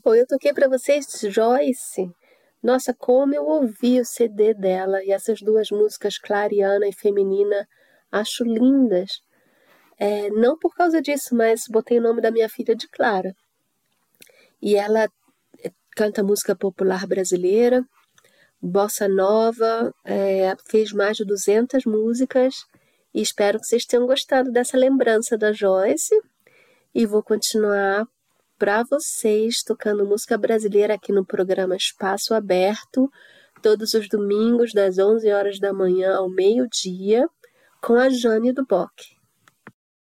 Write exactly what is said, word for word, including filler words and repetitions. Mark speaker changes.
Speaker 1: Bom, eu toquei para vocês Joyce. Nossa, como eu ouvi o C D dela e essas duas músicas, Clariana e Feminina, acho lindas. É, não por causa disso, mas botei o nome da minha filha de Clara. E ela canta música popular brasileira, bossa nova, é, fez mais de duzentas músicas e espero que vocês tenham gostado dessa lembrança da Joyce e vou continuar para vocês tocando música brasileira aqui no programa Espaço Aberto, todos os domingos das onze horas da manhã ao meio-dia, com a Jane do Bock.